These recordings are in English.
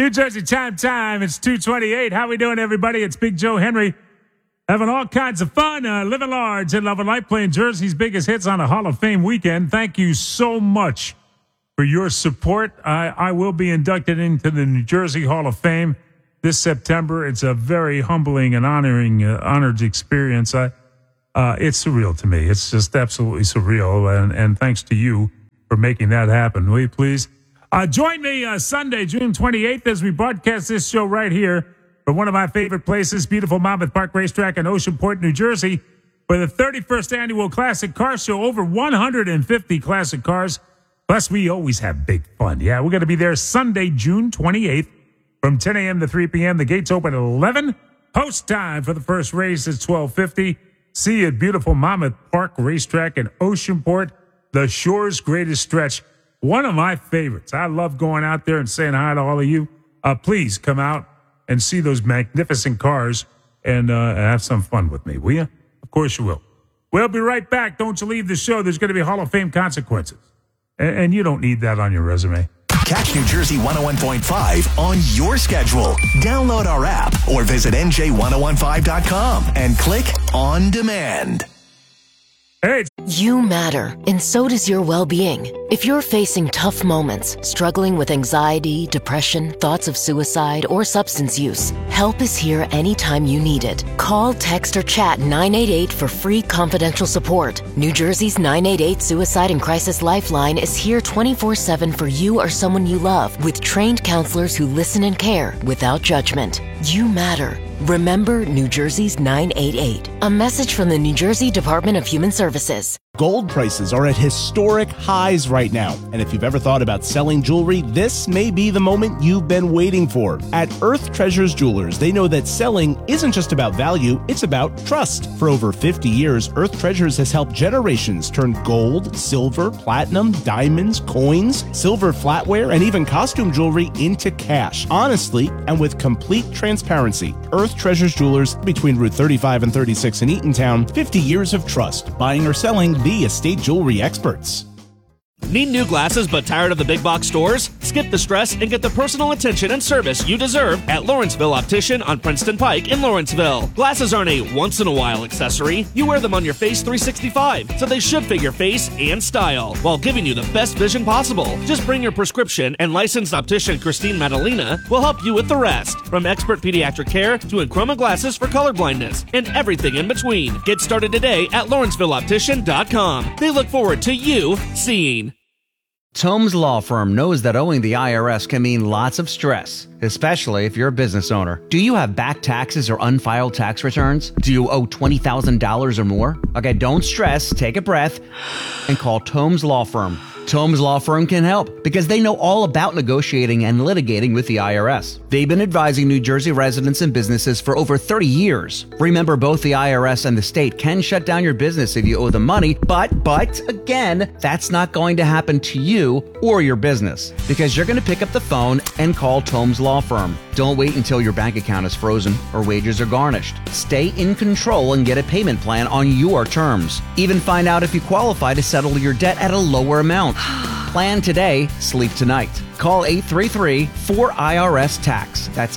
New Jersey time. It's 2:28. How we doing, everybody? It's Big Joe Henry. Having all kinds of fun, living large and loving life, playing Jersey's biggest hits on a Hall of Fame weekend. Thank you so much for your support. I will be inducted into the New Jersey Hall of Fame this September. It's a very humbling and honored experience. It's surreal to me. It's just absolutely surreal. And thanks to you for making that happen. Will you please? Join me Sunday, June 28th, as we broadcast this show right here from one of my favorite places, beautiful Monmouth Park Racetrack in Oceanport, New Jersey, for the 31st annual Classic Car Show. Over 150 classic cars. Plus, we always have big fun. Yeah, we're going to be there Sunday, June 28th from 10 a.m. to 3 p.m. The gates open at 11. Post time for the first race is 12:50. See you at beautiful Monmouth Park Racetrack in Oceanport, the shore's greatest stretch. One of my favorites. I love going out there and saying hi to all of you. Please come out and see those magnificent cars and have some fun with me, will you? Of course you will. We'll be right back. Don't you leave the show. There's going to be Hall of Fame consequences. And you don't need that on your resume. Catch New Jersey 101.5 on your schedule. Download our app or visit NJ1015.com and click on demand. Hey. You matter, and so does your well-being. If you're facing tough moments, struggling with anxiety, depression, thoughts of suicide, or substance use, help is here anytime you need it. Call, text, or chat 988 for free confidential support. New Jersey's 988 Suicide and Crisis Lifeline is here 24/7 for you or someone you love, with trained counselors who listen and care without judgment. You matter. Remember New Jersey's 988. A message from the New Jersey Department of Human Services. Gold prices are at historic highs right now, and if you've ever thought about selling jewelry, this may be the moment you've been waiting for. At Earth Treasures Jewelers, they know that selling isn't just about value, it's about trust. For over 50 years, Earth Treasures has helped generations turn gold, silver, platinum, diamonds, coins, silver flatware, and even costume jewelry into cash. Honestly, and with complete transparency, Earth Treasures Jewelers, between Route 35 and 36 in Eatontown, 50 years of trust, buying or selling the estate jewelry experts. Need new glasses but tired of the big box stores? Skip the stress and get the personal attention and service you deserve at Lawrenceville Optician on Princeton Pike in Lawrenceville. Glasses aren't a once-in-a-while accessory. You wear them on your face 365, so they should fit your face and style while giving you the best vision possible. Just bring your prescription and licensed optician Christine Madalena will help you with the rest. From expert pediatric care to Enchroma glasses for colorblindness and everything in between. Get started today at LawrencevilleOptician.com. They look forward to you seeing. Tomes Law Firm knows that owing the IRS can mean lots of stress, especially if you're a business owner. Do you have back taxes or unfiled tax returns? Do you owe $20,000 or more? Okay, don't stress, take a breath, and call Tomes Law Firm. Tomes Law Firm can help because they know all about negotiating and litigating with the IRS. They've been advising New Jersey residents and businesses for over 30 years. Remember, both the IRS and the state can shut down your business if you owe them money, but again, that's not going to happen to you or your business because you're going to pick up the phone and call Tomes Law Firm. Don't wait until your bank account is frozen or wages are garnished. Stay in control and get a payment plan on your terms. Even find out if you qualify to settle your debt at a lower amount. Plan today, sleep tonight. Call 833-4IRS-TAX. That's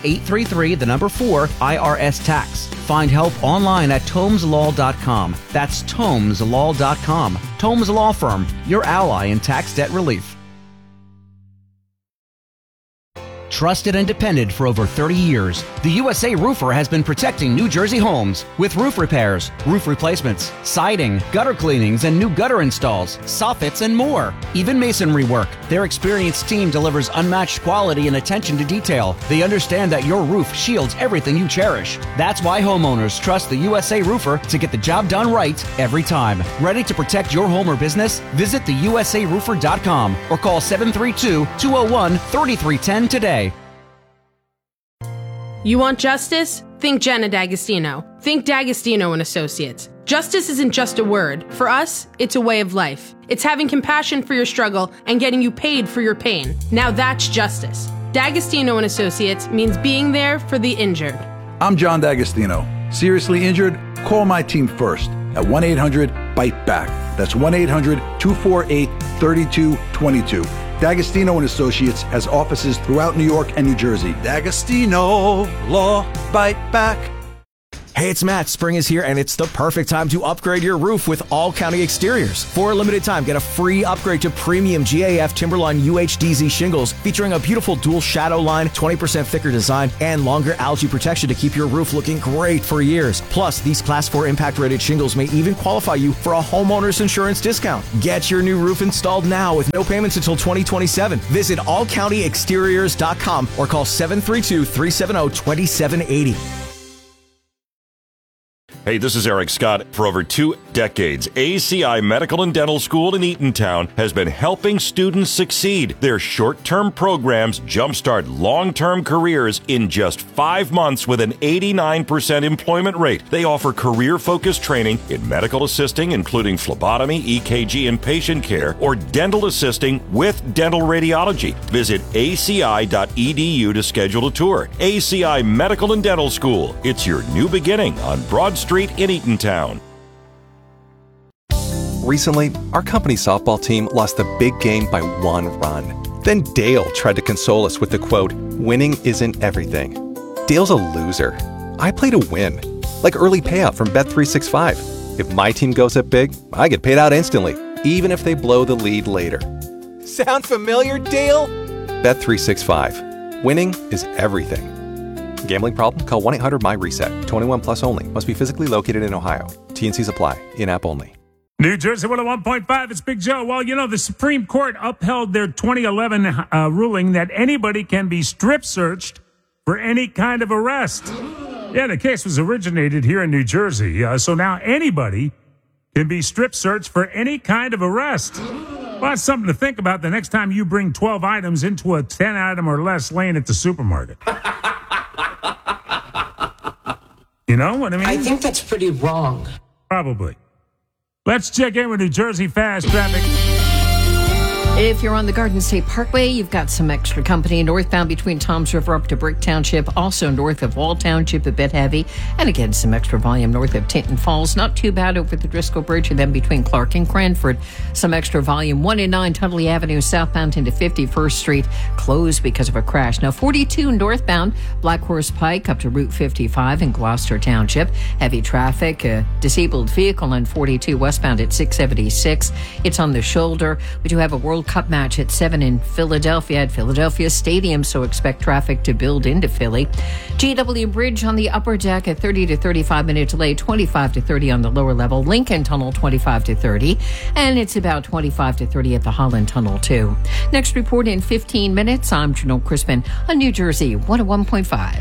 833-4-IRS-TAX. Find help online at TomesLaw.com. That's TomesLaw.com. Tomes Law Firm, your ally in tax debt relief. Trusted and depended for over 30 years, the USA Roofer has been protecting New Jersey homes with roof repairs, roof replacements, siding, gutter cleanings, and new gutter installs, soffits, and more. Even masonry work. Their experienced team delivers unmatched quality and attention to detail. They understand that your roof shields everything you cherish. That's why homeowners trust the USA Roofer to get the job done right every time. Ready to protect your home or business? Visit theusaRoofer.com or call 732-201-3310 today. You want justice? Think Jenna D'Agostino. Think D'Agostino and Associates. Justice isn't just a word. For us, it's a way of life. It's having compassion for your struggle and getting you paid for your pain. Now that's justice. D'Agostino and Associates means being there for the injured. I'm John D'Agostino. Seriously injured? Call my team first at 1-800-BITE-BACK. That's 1-800-248-3222. D'Agostino and Associates has offices throughout New York and New Jersey. D'Agostino Law, bite back. Hey, it's Matt. Spring is here, and it's the perfect time to upgrade your roof with All County Exteriors. For a limited time, get a free upgrade to premium GAF Timberline UHDZ shingles featuring a beautiful dual shadow line, 20% thicker design, and longer algae protection to keep your roof looking great for years. Plus, these Class 4 impact-rated shingles may even qualify you for a homeowner's insurance discount. Get your new roof installed now with no payments until 2027. Visit allcountyexteriors.com or call 732-370-2780. Hey, this is Eric Scott. For over 2 decades, ACI Medical and Dental School in Eatontown has been helping students succeed. Their short-term programs jumpstart long-term careers in just 5 months with an 89% employment rate. They offer career-focused training in medical assisting, including phlebotomy, EKG, and patient care, or dental assisting with dental radiology. Visit aci.edu to schedule a tour. ACI Medical and Dental School. It's your new beginning on Broad Street in Eatontown. Recently, our company softball team lost the big game by 1 run. Then Dale tried to console us with the quote, "Winning isn't everything." Dale's a loser. I play to win, like early payout from Bet365. If my team goes up big, I get paid out instantly, even if they blow the lead later. Sound familiar, Dale? Bet365. Winning is everything. Gambling problem? Call 1-800-MY-RESET. 21 plus only. Must be physically located in Ohio. T&Cs apply. In-app only. New Jersey 101.5, it's Big Joe. Well, you know, the Supreme Court upheld their 2011 ruling that anybody can be strip searched for any kind of arrest. Yeah, the case was originated here in New Jersey. So now anybody can be strip searched for any kind of arrest. Well, that's something to think about the next time you bring 12 items into a 10-item or less lane at the supermarket. You know what I mean? I think that's pretty wrong. Probably. Let's check in with New Jersey Fast Traffic. If you're on the Garden State Parkway, you've got some extra company northbound between Toms River up to Brick Township, also north of Wall Township, a bit heavy. And again, some extra volume north of Tinton Falls. Not too bad over the Driscoll Bridge, and then between Clark and Cranford. Some extra volume 1 and 9 Tunley Avenue southbound into 51st Street, closed because of a crash. Now 42 northbound Black Horse Pike up to Route 55 in Gloucester Township. Heavy traffic, a disabled vehicle on 42 westbound at 676. It's on the shoulder. We do have a World Cup match at 7 in Philadelphia at Philadelphia Stadium, so expect traffic to build into Philly. GW Bridge on the upper deck at 30 to 35 minute delay, 25 to 30 on the lower level. Lincoln Tunnel 25 to 30, and it's about 25 to 30 at the Holland Tunnel too. Next report in 15 minutes. I'm Janelle Crispin on New Jersey 101.5.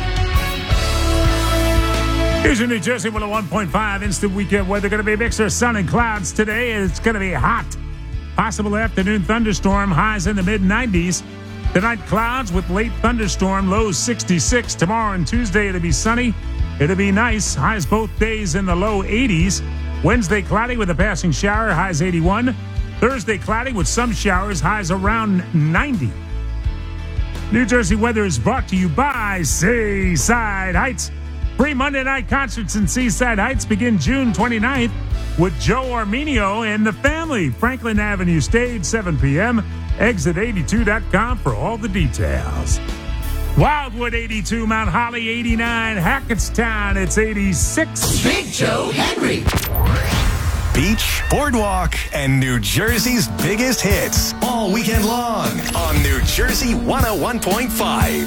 Here's your New Jersey 101.5 instant weekend weather. Going to be a mixture of sun and clouds today. It's going to be hot. Possible afternoon thunderstorm, highs in the mid-90s. Tonight, clouds with late thunderstorm, lows 66. Tomorrow and Tuesday, it'll be sunny. It'll be nice. Highs both days in the low 80s. Wednesday, cloudy with a passing shower, highs 81. Thursday, cloudy with some showers, highs around 90. New Jersey weather is brought to you by Seaside Heights. Free Monday night concerts in Seaside Heights begin June 29th with Joe Armenio and the Family. Franklin Avenue stage, 7 p.m. Exit82.com for all the details. Wildwood 82, Mount Holly 89, Hackettstown, it's 86. Big Joe Henry. Beach, boardwalk, and New Jersey's biggest hits all weekend long on New Jersey 101.5.